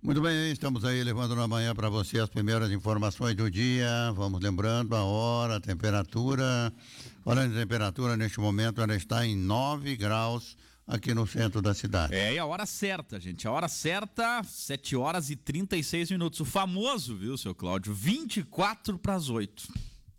Muito bem, estamos aí levando na manhã para você as primeiras informações do dia. Vamos lembrando a hora, a temperatura. Falando de temperatura, neste momento ela está em 9 graus aqui no centro da cidade. E a hora certa, gente. A hora certa, 7 horas e 36 minutos. O famoso, viu, seu Cláudio? 24 para as 8.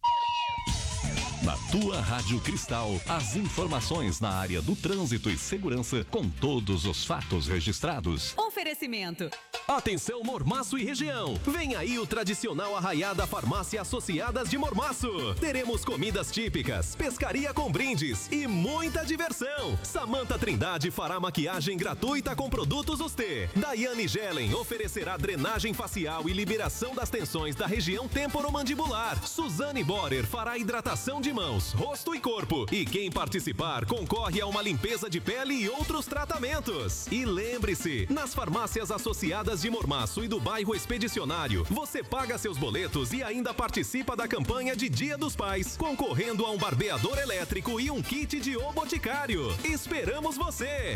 Na tua Rádio Cristal, as informações na área do trânsito e segurança com todos os fatos registrados. Oferecimento. Atenção Mormaço e região, vem aí o tradicional Arraiada Farmácia Associadas de Mormaço. Teremos comidas típicas, pescaria com brindes e muita diversão. Samanta Trindade fará maquiagem gratuita com produtos Ustê. Daiane Gelen oferecerá drenagem facial e liberação das tensões da região temporomandibular. Suzane Borer fará hidratação de mãos, rosto e corpo. E quem participar concorre a uma limpeza de pele e outros tratamentos. E lembre-se, nas farmácias associadas de Mormaço e do bairro Expedicionário, você paga seus boletos e ainda participa da campanha de Dia dos Pais, concorrendo a um barbeador elétrico e um kit de O Boticário. Esperamos você!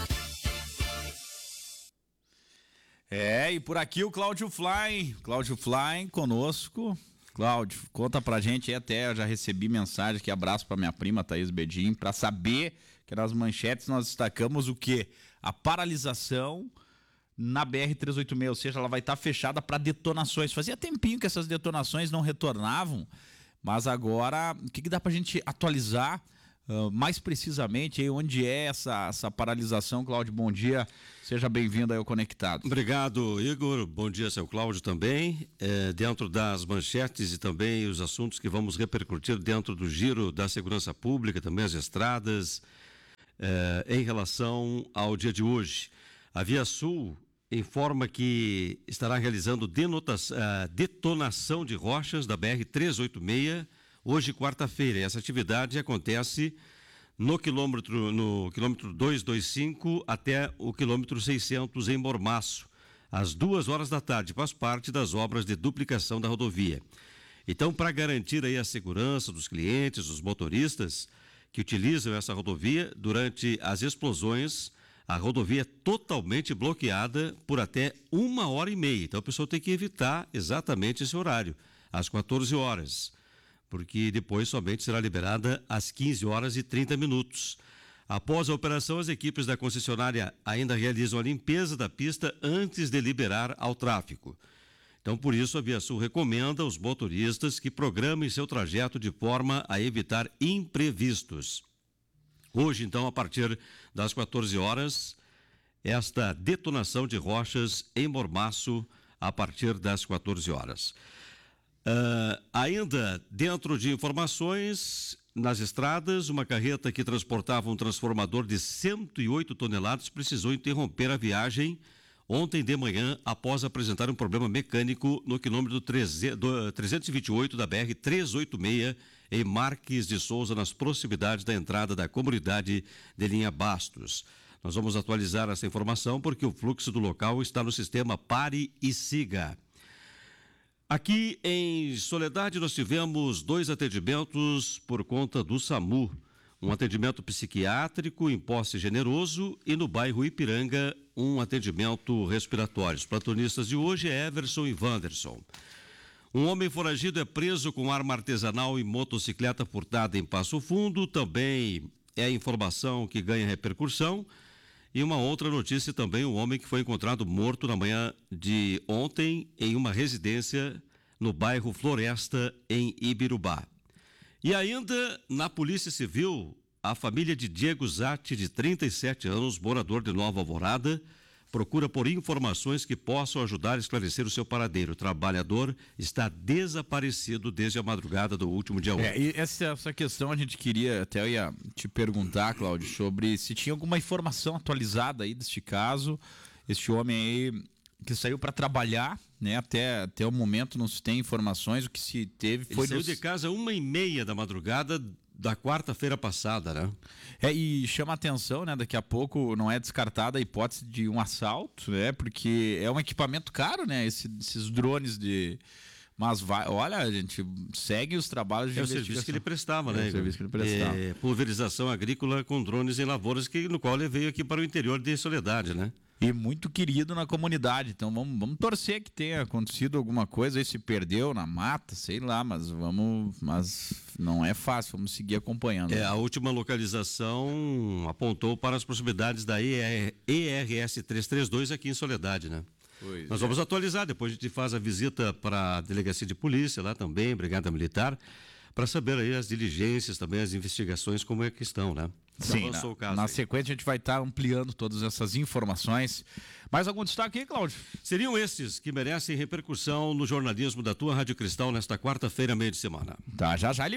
E por aqui o Cláudio Fly conosco. Cláudio, conta pra gente, até eu já recebi mensagem aqui, abraço pra minha prima Thaís Bedin, pra saber que nas manchetes nós destacamos o quê? A paralisação na BR-386, ou seja, ela vai estar fechada para detonações. Fazia tempinho que essas detonações não retornavam, mas agora, o que dá pra gente atualizar mais precisamente aí, onde é essa paralisação? Cláudio, bom dia, seja bem-vindo aí ao Conectado. Obrigado, Igor, bom dia, seu Cláudio também. Dentro das manchetes e também os assuntos que vamos repercutir dentro do giro da segurança pública, também as estradas, em relação ao dia de hoje. A Via Sul informa que estará realizando detonação de rochas da BR-386 hoje, quarta-feira. Essa atividade acontece no quilômetro 225 até o quilômetro 600 em Mormaço, às 2 horas da tarde. Faz parte das obras de duplicação da rodovia. Então, para garantir aí a segurança dos clientes, dos motoristas que utilizam essa rodovia, durante as explosões, a rodovia é totalmente bloqueada por até 1h30. Então, a pessoa tem que evitar exatamente esse horário, às 14 horas, porque depois somente será liberada às 15 horas e 30 minutos. Após a operação, as equipes da concessionária ainda realizam a limpeza da pista antes de liberar ao tráfego. Então, por isso, a Via Sul recomenda aos motoristas que programem seu trajeto de forma a evitar imprevistos. Hoje, então, a partir das 14 horas, esta detonação de rochas em Mormaço, a partir das 14 horas. Ainda dentro de informações, nas estradas, uma carreta que transportava um transformador de 108 toneladas precisou interromper a viagem ontem de manhã após apresentar um problema mecânico no quilômetro 328 da BR-386 em Marques de Souza, nas proximidades da entrada da comunidade de Linha Bastos. Nós vamos atualizar essa informação porque o fluxo do local está no sistema Pare e Siga. Aqui em Soledade nós tivemos 2 atendimentos por conta do SAMU. Um atendimento psiquiátrico em Posse Generoso e no bairro Ipiranga um atendimento respiratório. Os platonistas de hoje é Everson e Wanderson. Um homem foragido é preso com arma artesanal e motocicleta furtada em Passo Fundo. Também é a informação que ganha repercussão. E uma outra notícia também, um homem que foi encontrado morto na manhã de ontem em uma residência no bairro Floresta, em Ibirubá. E ainda na Polícia Civil, a família de Diego Zatti, de 37 anos, morador de Nova Alvorada, procura por informações que possam ajudar a esclarecer o seu paradeiro. O trabalhador está desaparecido desde a madrugada do último dia 8. E essa questão a gente queria, até eu ia te perguntar, Cláudio, sobre se tinha alguma informação atualizada aí deste caso. Este homem aí que saiu para trabalhar, né? Até o momento não se tem informações. O que se teve foi... Ele saiu de casa 1h30 da madrugada da quarta-feira passada, né? E chama a atenção, né? Daqui a pouco não é descartada a hipótese de um assalto, né? Porque é um equipamento caro, né? Esses drones de... Mas olha, a gente segue os trabalhos de investigação. É o serviço que ele prestava, né? É o serviço que ele prestava. Pulverização agrícola com drones em lavouras, no qual ele veio aqui para o interior de Soledade, né? e muito querido na comunidade. Então vamos torcer que tenha acontecido alguma coisa, aí se perdeu na mata, sei lá, mas não é fácil, vamos seguir acompanhando. A última localização apontou para as proximidades da ERS 332 aqui em Soledade, né? Nós vamos atualizar, depois a gente faz a visita para a delegacia de polícia lá também, Brigada Militar, para saber aí as diligências, também as investigações, como é que estão, né? Sim, na sequência a gente vai estar ampliando todas essas informações. Mais algum destaque aí, Cláudio? Seriam estes que merecem repercussão no jornalismo da tua Rádio Cristal nesta quarta-feira, meio de semana. Tá, já ele